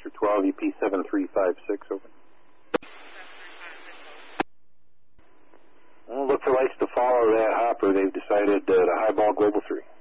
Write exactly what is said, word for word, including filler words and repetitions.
Vector twelve, E P seven three five six, over. Well, look for lights to follow that hopper. They've decided uh, to highball Global three.